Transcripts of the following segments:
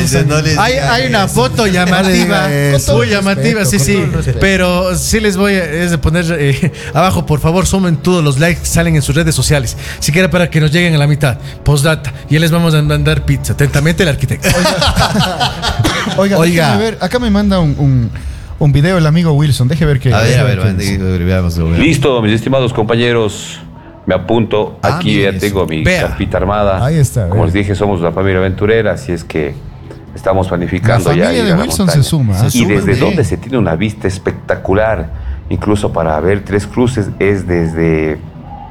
Hay una foto llamativa, muy llamativa, sí. Pero sí les voy a poner abajo, por favor, sumen todos los likes que salen en sus redes sociales. Siquiera para que nos lleguen a la mitad. Postdata. Y les vamos a mandar pizza. Atentamente el arquitecto. Oiga. Ver, acá me manda un video el amigo Wilson. Deje ver que. A ver, veamos. Listo, mis estimados compañeros. Me apunto. Aquí ya tengo mi carpita armada. Ahí está. Como les dije, somos una familia aventurera, así es que estamos planificando ya. La familia de Wilson se suma. Y desde donde se tiene una vista espectacular, incluso para ver Tres Cruces, es desde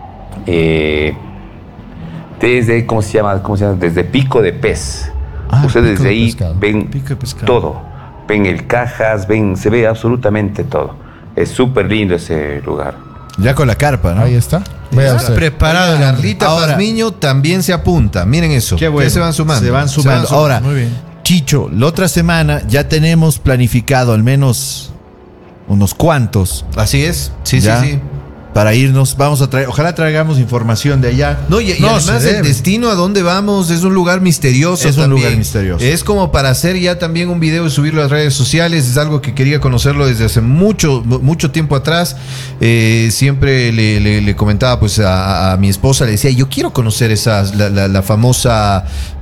¿cómo se llama? Desde Pico de Pez. Ustedes desde ahí ven todo. Ven el Cajas, se ve absolutamente todo. Es súper lindo ese lugar. Ya con la carpa, ¿no? Ahí está. Está preparado. Carlita Pazmiño también se apunta. Miren eso. Qué bueno. Ya se van sumando. Ahora, muy bien. Chicho, la otra semana ya tenemos planificado al menos unos cuantos. Así es. Sí. Para irnos, vamos a traer, ojalá traigamos información de allá. Y además el destino a donde vamos es un lugar misterioso. Es como para hacer ya también un video y subirlo a las redes sociales. Es algo que quería conocerlo desde hace mucho tiempo atrás. Siempre le comentaba pues a mi esposa, le decía, yo quiero conocer la famosa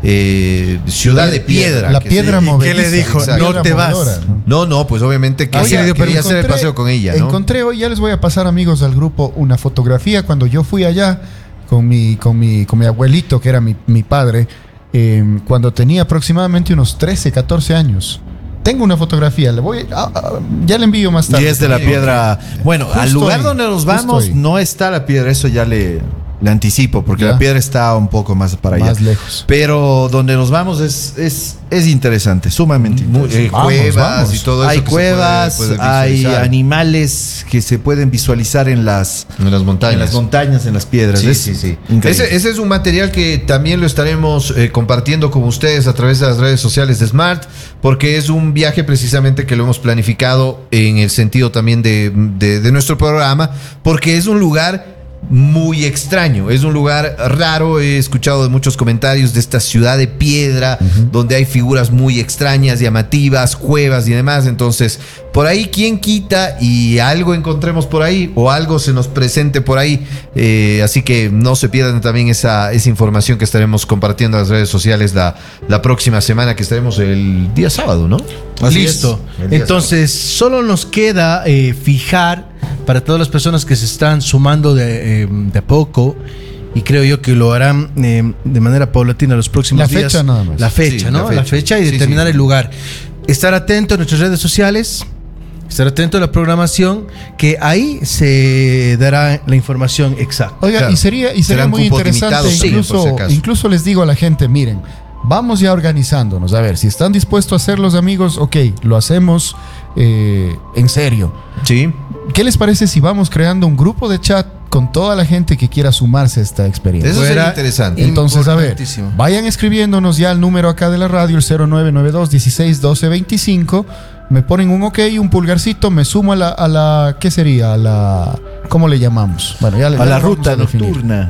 ciudad de piedra. La piedra movediza. ¿Qué le dijo? Exacto. No te vas. No, pues obviamente quería hacer el paseo con ella, ¿no? Encontré hoy, ya les voy a pasar, amigos del grupo, una fotografía cuando yo fui allá con mi abuelito, que era mi padre, cuando tenía aproximadamente unos 13, 14 años. Tengo una fotografía, ya le envío más tarde. Y es de la piedra. Bueno, al lugar donde nos vamos no está la piedra, eso ya le anticipo, porque la piedra está un poco más para allá. Más lejos. Pero donde nos vamos es interesante, sumamente interesante. Cuevas y todo eso. Hay cuevas, hay animales que se pueden visualizar en las montañas, en las piedras. Sí. Ese es un material que también lo estaremos compartiendo con ustedes a través de las redes sociales de Smart, porque es un viaje precisamente que lo hemos planificado en el sentido también de nuestro programa, porque es un lugar muy extraño, es un lugar raro. He escuchado de muchos comentarios de esta ciudad de piedra, donde hay figuras muy extrañas, llamativas, cuevas y demás. Entonces, por ahí, ¿quién quita y algo encontremos por ahí o algo se nos presente por ahí? Así que no se pierdan también esa información que estaremos compartiendo en las redes sociales la próxima semana, que estaremos el día sábado, ¿no? Listo. Entonces, solo nos queda fijar para todas las personas que se están sumando de a poco, y creo yo que lo harán de manera paulatina los próximos días. La fecha nada más. La fecha, ¿no? La fecha y determinar el lugar. Estar atento a nuestras redes sociales, estar atento a la programación, que ahí se dará la información exacta. Oiga, claro. y sería muy interesante, incluso les digo a la gente, miren, vamos ya organizándonos, a ver, si están dispuestos a hacer los amigos, ok, lo hacemos en serio. Sí. ¿Qué les parece si vamos creando un grupo de chat con toda la gente que quiera sumarse a esta experiencia? Eso sería interesante. Entonces, a ver, vayan escribiéndonos ya al número acá de la radio, el 0992 16 12 25. Me ponen un ok, un pulgarcito, me sumo a la ¿qué sería? A la, ¿cómo le llamamos? Bueno, ya a la ruta nocturna.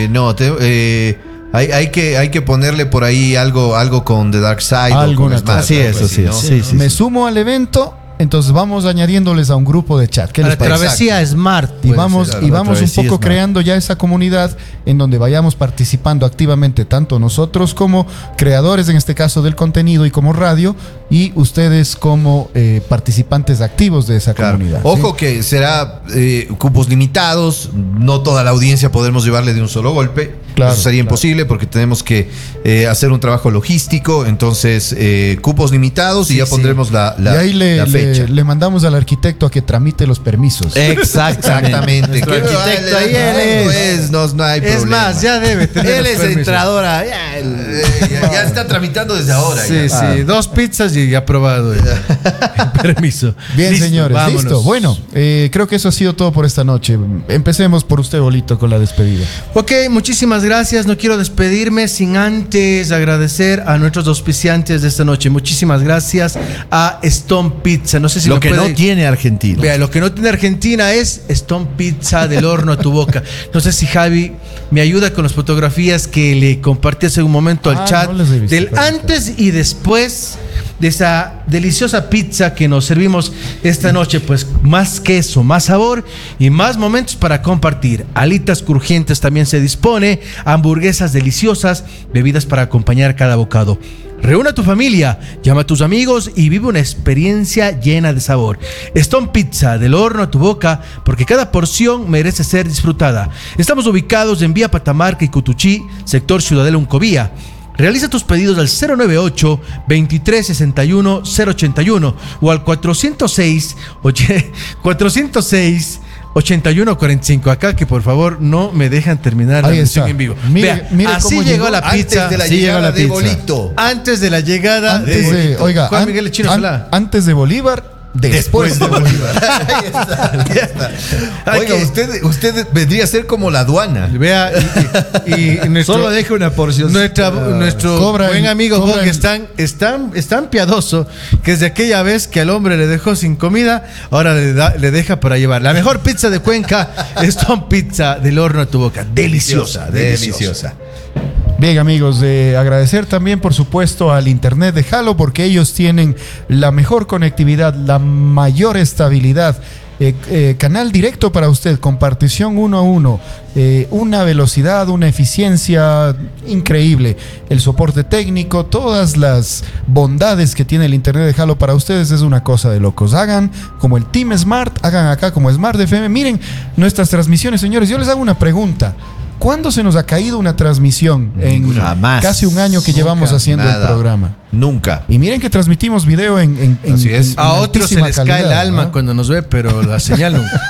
Hay que ponerle por ahí algo con The Dark Side. Así es. Me sumo al evento. Entonces vamos añadiéndoles a un grupo de chat. ¿Qué les parece? Travesía Smart. Y vamos un poco creando ya esa comunidad en donde vayamos participando activamente, tanto nosotros como creadores, en este caso del contenido, y como radio, y ustedes como participantes activos de esa comunidad. Ojo, ¿sí? Que será cupos limitados, no toda la audiencia podemos llevarle de un solo golpe. Claro, eso sería imposible porque tenemos que hacer un trabajo logístico. Entonces, cupos limitados y ya pondremos la fecha. Le mandamos al arquitecto a que tramite los permisos. Exactamente. El arquitecto ahí no hay problema. Es más, ya debe tener. Él es entradora. Ya está tramitando desde ahora. Sí. 2 pizzas y sí, aprobado el permiso. Bien, listo, señores, vámonos. Listo. Bueno, creo que eso ha sido todo por esta noche. Empecemos por usted, Bolito, con la despedida. Ok, muchísimas gracias. No quiero despedirme sin antes agradecer a nuestros auspiciantes de esta noche. Muchísimas gracias a Stone Pizza. No sé si lo que no tiene Argentina. Vea, lo que no tiene Argentina es Stone Pizza del horno a tu boca. No sé si Javi me ayuda con las fotografías que le compartí hace un momento al chat del antes y después de esa deliciosa pizza que nos servimos esta noche. Pues más queso, más sabor y más momentos para compartir. Alitas crujientes también se dispone, hamburguesas deliciosas, bebidas para acompañar cada bocado. Reúne a tu familia, llama a tus amigos y vive una experiencia llena de sabor. Stone Pizza, del horno a tu boca, porque cada porción merece ser disfrutada. Estamos ubicados en Vía Patamarca y Cutuchí, sector Ciudadela Uncovía. Realiza tus pedidos al 098-2361-081 o al 406-8145. Acá que por favor no me dejan terminar la emisión en vivo. Mire así llegó la pizza. Antes de la llegada de Bolito. Antes de la llegada Juan Miguel Chino Solá. Antes de Bolívar. Después de Bolívar. Ahí está. Oiga, usted vendría a ser como la aduana. Vea, y solo deje una porción. Nuestro buen amigo Bob es tan piadoso que desde aquella vez que al hombre le dejó sin comida, ahora le deja para llevar. La mejor pizza de Cuenca es Stone Pizza del horno a tu boca. Deliciosa. Bien, amigos, agradecer también, por supuesto, al internet de Halo, porque ellos tienen la mejor conectividad, la mayor estabilidad, canal directo para usted, compartición 1 a 1, una velocidad, una eficiencia increíble, el soporte técnico, todas las bondades que tiene el internet de Halo para ustedes es una cosa de locos. Hagan como el Team Smart, hagan acá como Smart FM. Miren nuestras transmisiones, señores. Yo les hago una pregunta. ¿Cuándo se nos ha caído una transmisión en casi un año que llevamos haciendo el programa? Nunca. Y miren que transmitimos video en Así es. A otros se les cae el alma, ¿no?, cuando nos ve, pero la señal nunca.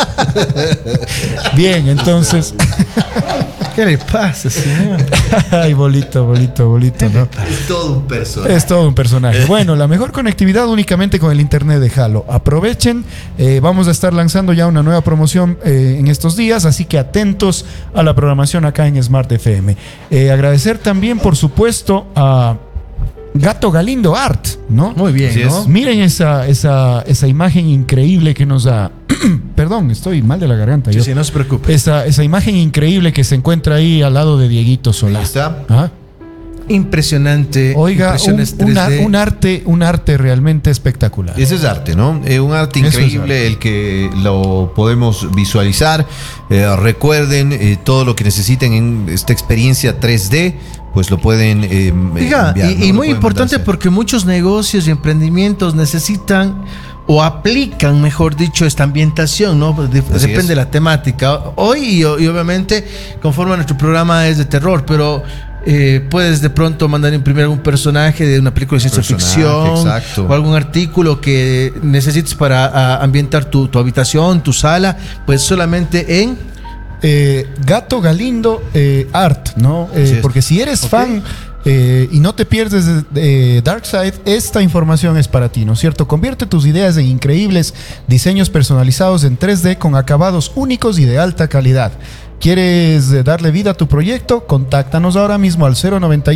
Bien, entonces... ¿Qué le pasa, señor? Ay, Bolito, ¿no? Es todo un personaje. Es todo un personaje. Bueno, la mejor conectividad únicamente con el internet de Halo. Aprovechen, vamos a estar lanzando ya una nueva promoción en estos días, así que atentos a la programación acá en Smart FM. Agradecer también, por supuesto, a Gato Galindo Art, ¿no? Muy bien, ¿no? Miren esa imagen increíble que nos da. Perdón, estoy mal de la garganta. Sí, no se preocupe. Esa imagen increíble que se encuentra ahí al lado de Dieguito Solá. Ahí está. ¿Ah? Impresionante. Oiga, un arte realmente espectacular. Ese es arte, ¿no? Un arte increíble, el que lo podemos visualizar. Recuerden, todo lo que necesiten en esta experiencia 3D, pues lo pueden enviar, ¿no? Y muy importante, porque muchos negocios y emprendimientos necesitan o aplican, mejor dicho, esta ambientación, ¿no? Depende de la temática. Hoy y obviamente, conforme a nuestro programa es de terror, pero puedes de pronto mandar a imprimir algún personaje de una película de ciencia ficción, exacto, o algún artículo que necesites para ambientar tu habitación, tu sala, pues solamente en Gato Galindo Art, ¿no? Porque si eres fan y no te pierdes de Darkside, esta información es para ti, ¿no es cierto? Convierte tus ideas en increíbles diseños personalizados en 3D con acabados únicos y de alta calidad. ¿Quieres darle vida a tu proyecto? Contáctanos ahora mismo al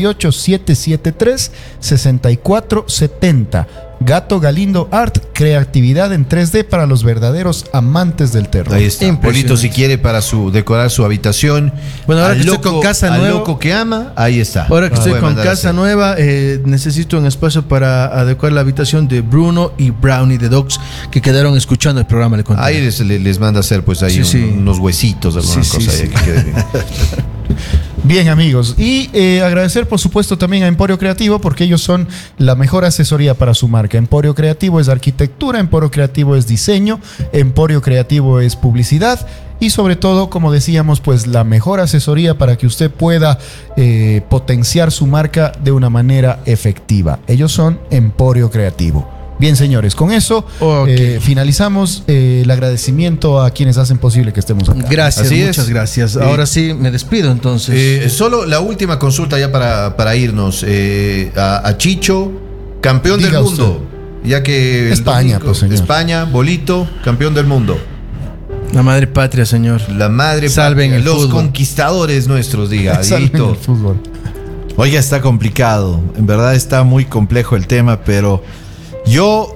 098-773-6470. Gato Galindo Art, creatividad en 3D para los verdaderos amantes del terror. Ahí está. Bolito, si quiere para decorar su habitación. Bueno, ahora que estoy con casa nueva, loco que ama, ahí está. Ahora que estoy con casa nueva, necesito un espacio para adecuar la habitación de Bruno y Brownie the Dogs, que quedaron escuchando el programa. Ahí les manda a hacer pues ahí unos huesitos, alguna cosa ahí que quede bien. Bien, amigos, y agradecer por supuesto también a Emporio Creativo, porque ellos son la mejor asesoría para su marca. Emporio Creativo es arquitectura, Emporio Creativo es diseño, Emporio Creativo es publicidad y sobre todo, como decíamos, pues la mejor asesoría para que usted pueda potenciar su marca de una manera efectiva. Ellos son Emporio Creativo. Bien, señores, con eso finalizamos el agradecimiento a quienes hacen posible que estemos acá. Gracias, muchas gracias. Ahora sí, me despido entonces. Solo la última consulta ya para irnos. A Chicho, Campeón Diga del mundo. Ya que España, pues, señor. España, bolito, campeón del mundo. La madre patria, señor. La madre Salven patria, el los fútbol. conquistadores nuestros, diga. Salven Dieguito. el fútbol. Oiga, está complicado. En verdad está muy complejo el tema, pero yo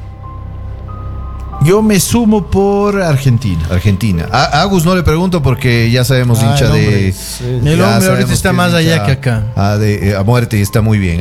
me sumo por Argentina. Argentina. A Agus no le pregunto porque ya sabemos hincha el hombre de. es- El ya hombre ahorita sabemos está que más es allá hincha que acá. A muerte y está muy bien.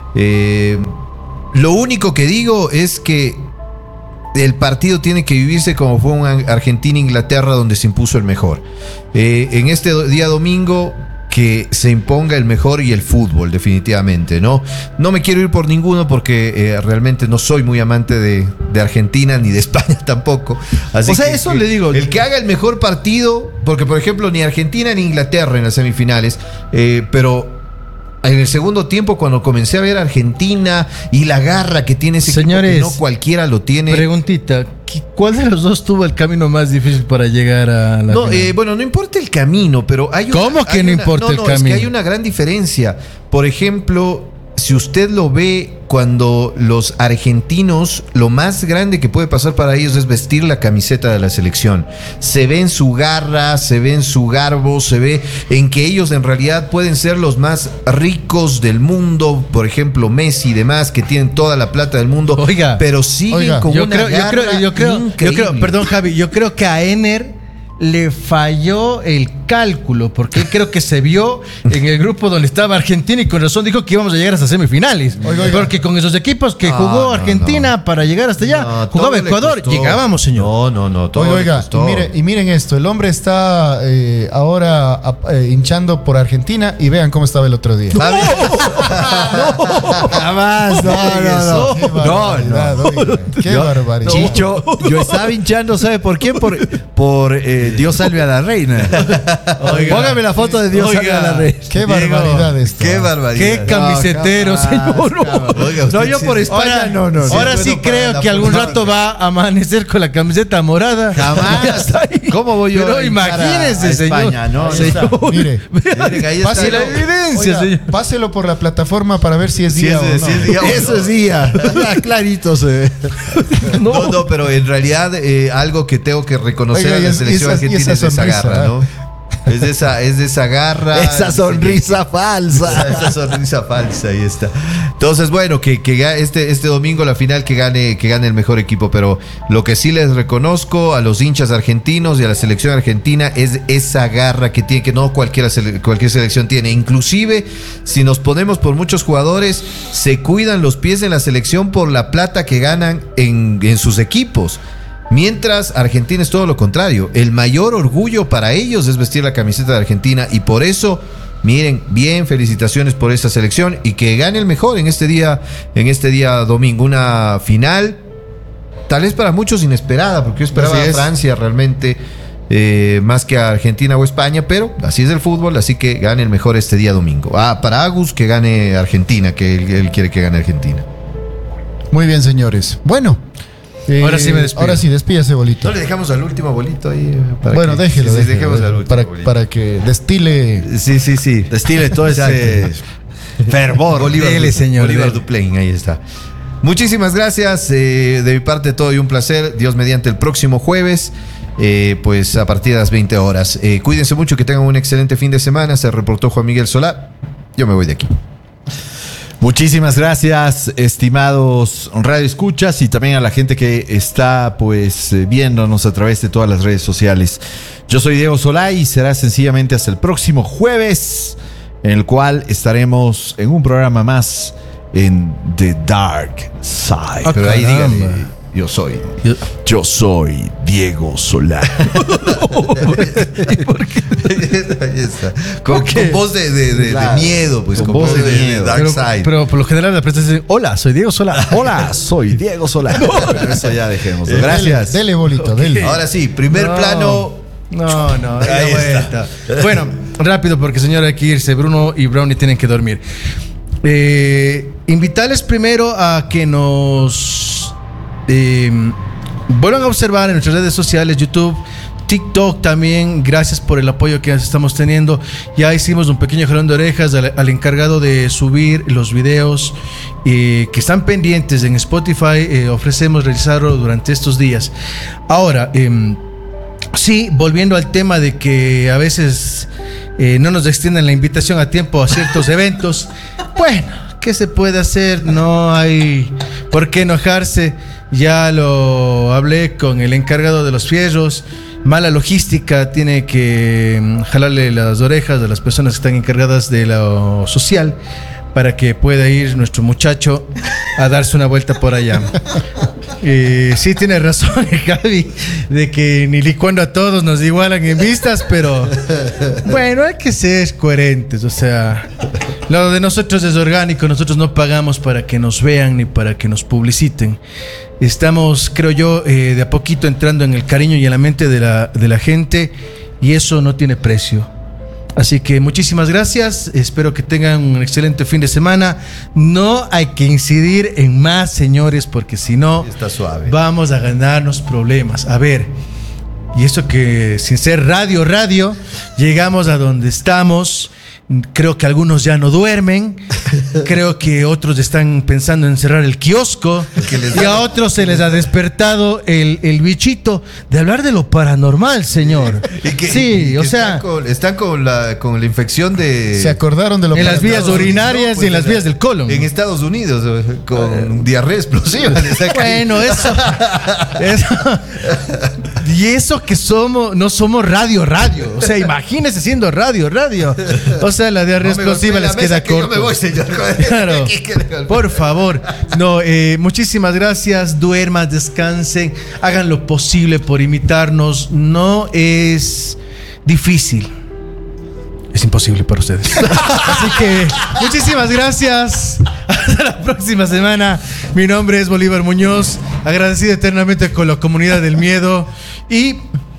Lo único que digo es que el partido tiene que vivirse como fue un Argentina-Inglaterra donde se impuso el mejor. En este día domingo que se imponga el mejor y el fútbol, definitivamente, ¿no? No me quiero ir por ninguno porque realmente no soy muy amante de Argentina ni de España tampoco. Así O sea, eso le digo. El que haga el mejor partido, porque por ejemplo ni Argentina ni Inglaterra en las semifinales, pero en el segundo tiempo cuando comencé a ver a Argentina y la garra que tiene ese Señores, equipo que no cualquiera lo tiene. Preguntita, ¿cuál de los dos tuvo el camino más difícil para llegar a la No, final? bueno, no importa el camino, pero hay ¿Cómo que no importa el Es camino? que hay una gran diferencia. Por ejemplo, si usted lo ve cuando los argentinos, lo más grande que puede pasar para ellos es vestir la camiseta de la selección. Se ve en su garra, se ve en su garbo, se ve en que ellos en realidad pueden ser los más ricos del mundo. Por ejemplo, Messi y demás, que tienen toda la plata del mundo. Oiga, pero siguen con una garra yo creo, increíble. perdón, Javi, yo creo que a Ener le falló el cálculo, porque él creo que se vio en el grupo donde estaba Argentina y con razón dijo que íbamos a llegar hasta semifinales. Oiga. Porque con esos equipos que jugó Argentina para llegar hasta allá, No, jugaba todo le Ecuador, costó. llegábamos, señor. No, todo le Oiga, costó. y miren esto, el hombre está ahora hinchando por Argentina y vean cómo estaba el otro día. Jamás, no. Qué barbaridad, oiga, qué barbaridad. Chicho, yo estaba hinchando, ¿sabe por qué? Por Dios salve a la reina. Oiga. Póngame la foto de Dios Oiga. salve a la reina. Qué barbaridad esto. Qué barbaridad. Qué camisetero, señor. Oiga, usted No, yo sí- por España, Ahora, no. ahora sí bueno para creo la que algún fútbol. rato va a amanecer con la camiseta morada. Jamás. Ya está ahí. ¿Cómo voy yo Pero a hinchar imagínese, a señor. España, no? Ahí está, Señor. mire. Miren, ahí está. Pase la evidencia, Oiga, señor. páselo por la plataforma para ver si es Sí, día es- o no. sí es día o no. Eso es día. Clarito se ve. No, pero en realidad algo que tengo que reconocer Oiga, a y la es- selección y argentina esa es esa sonrisa, garra, ¿no? Es de esa garra. Esa sonrisa falsa. Esa sonrisa falsa, ahí está. Entonces, bueno, que este domingo la final que gane el mejor equipo, pero lo que sí les reconozco a los hinchas argentinos y a la selección argentina es esa garra que tiene, que no cualquier selección tiene. Inclusive, si nos ponemos por muchos jugadores, se cuidan los pies en la selección por la plata que ganan en sus equipos. Mientras Argentina es todo lo contrario. El mayor orgullo para ellos es vestir la camiseta de Argentina y por eso, miren, bien, felicitaciones por esa selección y que gane el mejor en este día domingo. Una final, tal vez para muchos inesperada, porque yo esperaba Así a es. Francia realmente más que a Argentina o España, pero así es el fútbol, así que gane el mejor este día domingo. Para Agus que gane Argentina, que él quiere que gane Argentina. Muy bien, señores. Bueno. Ahora sí me despido. Ahora sí, despídase, bolito. ¿No le dejamos al último bolito ahí? Bueno, déjelo. Sí, déjelo, dejemos al último para, bolito. para que destile. Sí. Destile todo ese fervor. Dele, señor, Bolívar dele. Duplain, ahí está. Muchísimas gracias. De mi parte, todo y un placer. Dios mediante el próximo jueves, pues a partir de las 20 horas. Cuídense mucho, que tengan un excelente fin de semana. Se reportó Juan Miguel Solá. Yo me voy de aquí. Muchísimas gracias, estimados Radio Escuchas, y también a la gente que está pues viéndonos a través de todas las redes sociales. Yo soy Diego Solá y será sencillamente hasta el próximo jueves, en el cual estaremos en un programa más en The Dark Side. Pero ahí caramba. dígale, yo soy Diego Solá. ahí está. Con voz de Claro. miedo, pues Con con voz voz de de miedo. Dark Side. Pero por lo general la prensa dice, hola, soy Diego Solá. Hola, soy Diego Solá. Pero eso ya dejemos. Gracias. Dele, bolito, dele. Ahora sí, primer No. plano. No, Ahí ahí está. Bueno, rápido porque señor hay que irse. Bruno y Brownie tienen que dormir. Invitarles primero a que nos vuelvan a observar en nuestras redes sociales, YouTube, TikTok también, gracias por el apoyo que estamos teniendo. Ya hicimos un pequeño jalón de orejas al encargado de subir los videos que están pendientes en Spotify. Ofrecemos realizarlo durante estos días. Ahora, sí, volviendo al tema de que a veces no nos extienden la invitación a tiempo a ciertos eventos. Bueno, ¿qué se puede hacer? No hay por qué enojarse. Ya lo hablé con el encargado de los fierros. Mala logística, tiene que jalarle las orejas a las personas que están encargadas de lo social para que pueda ir nuestro muchacho a darse una vuelta por allá. Sí, tiene razón, Javi, de que ni licuando a todos nos igualan en vistas, pero bueno, hay que ser coherentes. O sea, lo de nosotros es orgánico, nosotros no pagamos para que nos vean ni para que nos publiciten. Estamos, creo yo, de a poquito entrando en el cariño y en la mente de la gente, y eso no tiene precio. Así que muchísimas gracias, espero que tengan un excelente fin de semana. No hay que incidir en más, señores, porque si no, está suave. Vamos a ganarnos problemas. A ver, y eso que sin ser radio, llegamos a donde estamos. Creo que algunos ya no duermen. Creo que otros están pensando en cerrar el kiosco. Y a otros se les ha despertado el bichito de hablar de lo paranormal, señor. Sí, o sea, están con la infección de... Se acordaron de lo en las vías urinarias y en las vías del colon. En Estados Unidos, con diarrea explosiva. Bueno, eso. Y eso que no somos radio. O sea, imagínese siendo radio. O sea, la diarrea explosiva les queda corto. Yo me voy, señor. Claro. Por favor. No, muchísimas gracias. Duerman, descansen. Hagan lo posible por imitarnos. No es difícil. Es imposible para ustedes. Así que muchísimas gracias. Hasta la próxima semana. Mi nombre es Bolívar Muñoz. Agradecido eternamente con la comunidad del miedo. Y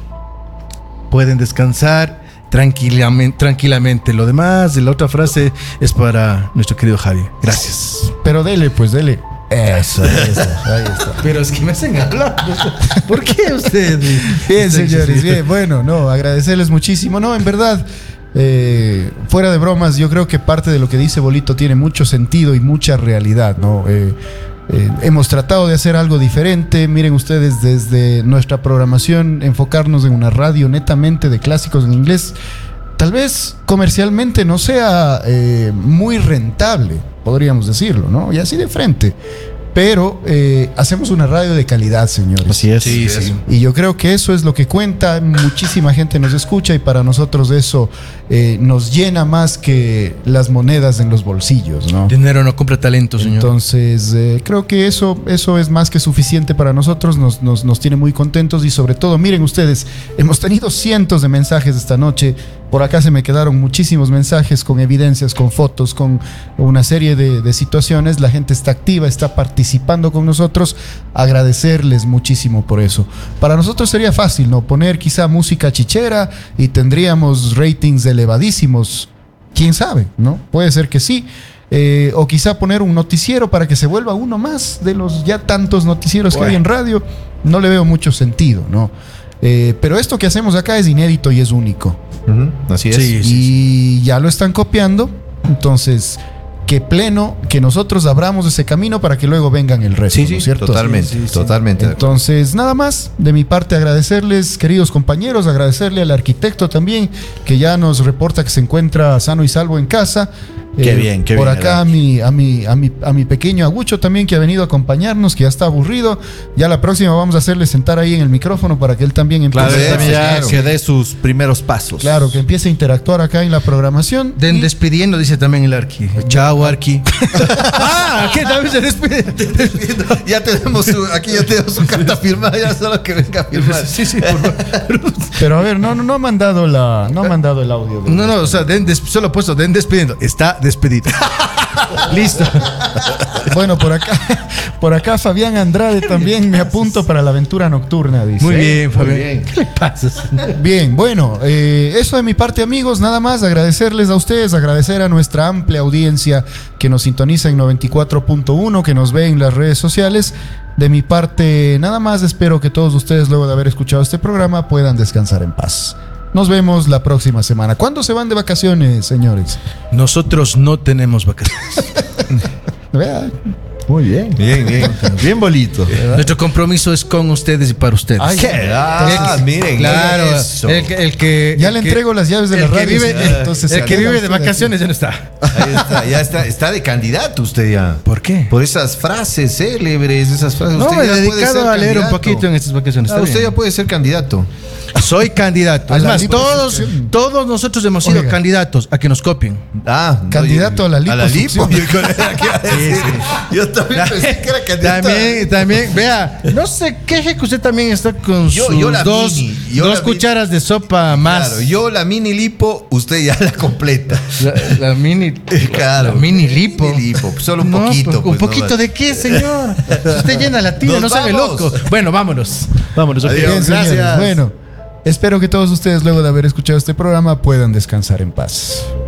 pueden descansar tranquilamente. Lo demás de la otra frase es para nuestro querido Javi. Gracias. Pero dele. Eso, ahí está. Pero es que me hacen hablar. ¿Por qué usted? Bien, señores, bien. Bueno, no, agradecerles muchísimo. No, en verdad, fuera de bromas, yo creo que parte de lo que dice Bolito tiene mucho sentido y mucha realidad, ¿no? Hemos tratado de hacer algo diferente. Miren ustedes, desde nuestra programación, enfocarnos en una radio netamente de clásicos en inglés. Tal vez comercialmente no sea muy rentable, podríamos decirlo, ¿no? Y así de frente. Pero hacemos una radio de calidad, señores. Así es. Sí. Y yo creo que eso es lo que cuenta. Muchísima gente nos escucha y para nosotros eso nos llena más que las monedas en los bolsillos, ¿no? Dinero no compra talento, señor. Entonces, creo que eso es más que suficiente para nosotros. Nos tiene muy contentos y sobre todo, miren ustedes, hemos tenido cientos de mensajes esta noche. Por acá se me quedaron muchísimos mensajes con evidencias, con fotos, con una serie de situaciones. La gente está activa, está participando con nosotros. Agradecerles muchísimo por eso. Para nosotros sería fácil, ¿no? Poner quizá música chichera y tendríamos ratings elevadísimos. ¿Quién sabe? ¿No? Puede ser que sí. O quizá poner un noticiero para que se vuelva uno más de los ya tantos noticieros que hay en radio. No le veo mucho sentido, ¿no? Pero esto que hacemos acá es inédito y es único. Así es. Y ya lo están copiando. Entonces, que nosotros abramos ese camino para que luego vengan el resto, ¿no es cierto? Totalmente. Entonces, nada más de mi parte agradecerles, queridos compañeros, agradecerle al arquitecto también, que ya nos reporta que se encuentra sano y salvo en casa. Qué bien. Por acá a mi pequeño Agucho también, que ha venido a acompañarnos, que ya está aburrido. Ya la próxima vamos a hacerle sentar ahí en el micrófono para que él también empiece. Que dé sus primeros pasos. Claro, que empiece a interactuar acá en la programación. Despidiendo, dice también el Arqui. Chao, Arqui. ¿Qué también se despide? Ya tenemos su carta firmada, ya solo que venga a firmar. Sí, por favor. Pero a ver, no ha mandado el audio. No, o sea, solo he puesto despidiendo. Está despedido. Listo. Bueno, por acá Fabián Andrade también me apunto para la aventura nocturna, dice. Muy bien, Fabián. bien. ¿Qué le pasa? Bien, bueno, eso de mi parte, amigos, nada más agradecerles a ustedes, agradecer a nuestra amplia audiencia que nos sintoniza en 94.1, que nos ve en las redes sociales. De mi parte, nada más, espero que todos ustedes, luego de haber escuchado este programa, puedan descansar en paz. Nos vemos la próxima semana. ¿Cuándo se van de vacaciones, señores? Nosotros no tenemos vacaciones. Vea. Muy bien. Bien bonito. Nuestro compromiso es con ustedes y para ustedes. Ay, Miren. Claro, eso. el que ya le entrego las llaves de la radio. Entonces, el que vive de vacaciones ya no está. Ahí está, está de candidato usted ya. ¿Por qué? Por esas frases célebres, esas frases. No, usted me he ya puede dedicado ser a leer un candidato. poquito en estas vacaciones. Está Usted bien. ya puede ser candidato. Soy candidato. A Es la más, libre todos sección. nosotros hemos sido Oiga. candidatos a que nos copien. Candidato a la liposucción. Yo también pensé que era candidato. También, vea, no sé queje que usted también está con Yo sus la dos mini, yo la cucharas de sopa más. Claro, yo la mini lipo, usted ya la completa. La mini. Claro. La mini lipo. Mini lipo, solo un No, poquito. ¿Un pues, poquito no, de qué, señor? Si usted llena la tina, Nos no se ve vamos. loco. Bueno, vámonos. Vámonos, ok. Adiós. Bien, señores. Gracias. Bueno, espero que todos ustedes, luego de haber escuchado este programa, puedan descansar en paz.